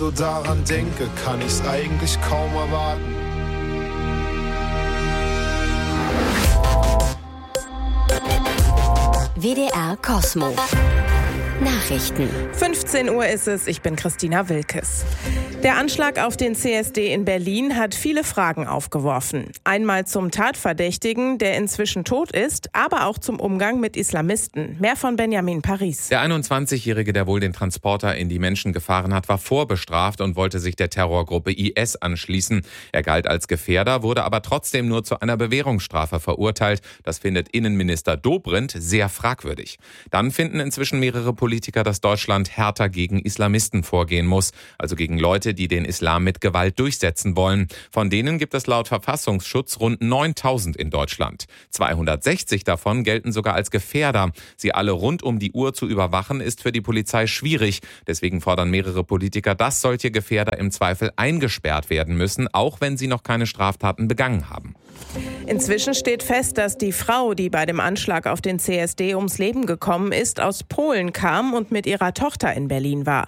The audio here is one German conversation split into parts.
So daran denke, kann ich's eigentlich kaum erwarten. WDR Kosmo. Nachrichten. 15 Uhr ist es, ich bin Christina Wilkes. Der Anschlag auf den CSD in Berlin hat viele Fragen aufgeworfen. Einmal zum Tatverdächtigen, der inzwischen tot ist, aber auch zum Umgang mit Islamisten. Mehr von Benjamin Paris. Der 21-Jährige, der wohl den Transporter in die Menschen gefahren hat, war vorbestraft und wollte sich der Terrorgruppe IS anschließen. Er galt als Gefährder, wurde aber trotzdem nur zu einer Bewährungsstrafe verurteilt. Das findet Innenminister Dobrindt sehr fragwürdig. Dann finden inzwischen mehrere Politiker, dass Deutschland härter gegen Islamisten vorgehen muss, also gegen Leute, die den Islam mit Gewalt durchsetzen wollen. Von denen gibt es laut Verfassungsschutz rund 9.000 in Deutschland. 260 davon gelten sogar als Gefährder. Sie alle rund um die Uhr zu überwachen, ist für die Polizei schwierig. Deswegen fordern mehrere Politiker, dass solche Gefährder im Zweifel eingesperrt werden müssen, auch wenn sie noch keine Straftaten begangen haben. Inzwischen steht fest, dass die Frau, die bei dem Anschlag auf den CSD ums Leben gekommen ist, aus Polen kam und mit ihrer Tochter in Berlin war.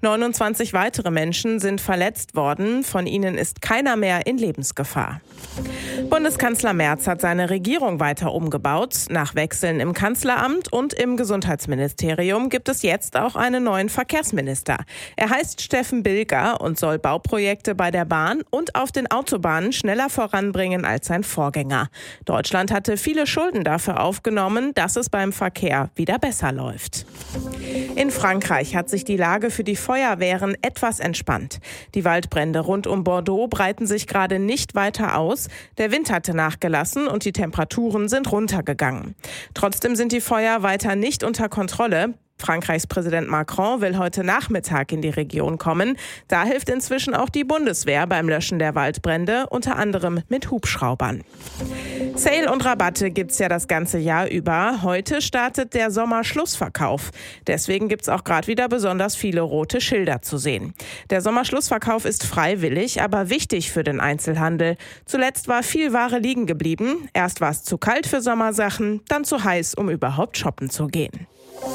29 weitere Menschen sind verletzt worden, von ihnen ist keiner mehr in Lebensgefahr. Bundeskanzler Merz hat seine Regierung weiter umgebaut. Nach Wechseln im Kanzleramt und im Gesundheitsministerium gibt es jetzt auch einen neuen Verkehrsminister. Er heißt Steffen Bilger und soll Bauprojekte bei der Bahn und auf den Autobahnen schneller voranbringen als sein Vorgänger. Deutschland hatte viele Schulden dafür aufgenommen, dass es beim Verkehr wieder besser läuft. In Frankreich hat sich die Lage für die Feuerwehren etwas entspannt. Die Waldbrände rund um Bordeaux breiten sich gerade nicht weiter aus. Der Wind hatte nachgelassen und die Temperaturen sind runtergegangen. Trotzdem sind die Feuer weiter nicht unter Kontrolle. Frankreichs Präsident Macron will heute Nachmittag in die Region kommen. Da hilft inzwischen auch die Bundeswehr beim Löschen der Waldbrände, unter anderem mit Hubschraubern. Sale und Rabatte gibt's ja das ganze Jahr über. Heute startet der Sommerschlussverkauf. Deswegen gibt's auch gerade wieder besonders viele rote Schilder zu sehen. Der Sommerschlussverkauf ist freiwillig, aber wichtig für den Einzelhandel. Zuletzt war viel Ware liegen geblieben. Erst war es zu kalt für Sommersachen, dann zu heiß, um überhaupt shoppen zu gehen.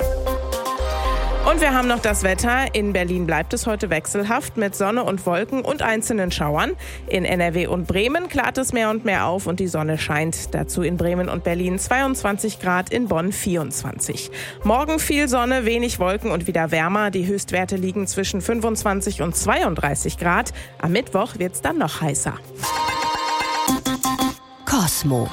Und wir haben noch das Wetter. In Berlin bleibt es heute wechselhaft mit Sonne und Wolken und einzelnen Schauern. In NRW und Bremen klart es mehr und mehr auf und die Sonne scheint. Dazu in Bremen und Berlin 22 Grad, in Bonn 24. Morgen viel Sonne, wenig Wolken und wieder wärmer. Die Höchstwerte liegen zwischen 25 und 32 Grad. Am Mittwoch wird es dann noch heißer. Kosmo.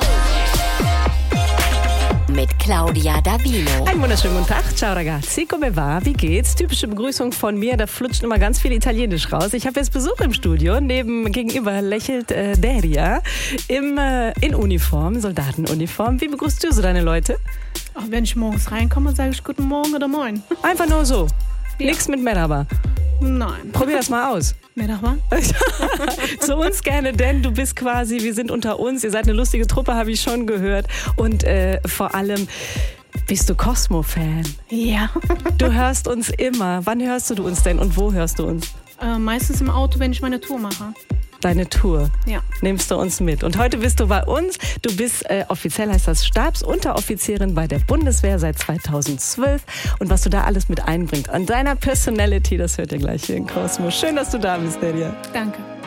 Mit Claudia Davino. Einen wunderschönen guten Tag. Ciao ragazzi, come va? Wie geht's? Typische Begrüßung von mir, da flutscht immer ganz viel Italienisch raus. Ich habe jetzt Besuch im Studio. Gegenüber lächelt Deria in Uniform, Soldatenuniform. Wie begrüßt du so deine Leute? Auch wenn ich morgens reinkomme, sage ich guten Morgen oder moin. Einfach nur so? Ja. Nichts mit Merhaba? Nein. Probier das mal aus. Merhaba. Zu uns gerne, denn du bist quasi, wir sind unter uns. Ihr seid eine lustige Truppe, habe ich schon gehört. Und vor allem bist du Kosmo-Fan. Ja. Du hörst uns immer. Wann hörst du uns denn und wo hörst du uns? Meistens im Auto, wenn ich meine Tour mache. Deine Tour. Ja. Nimmst du uns mit. Und heute bist du bei uns. Du bist, offiziell heißt das Stabsunteroffizierin bei der Bundeswehr seit 2012. Und was du da alles mit einbringst an deiner Personality, das hört ihr gleich hier in Kosmo. Schön, dass du da bist, Deria. Danke.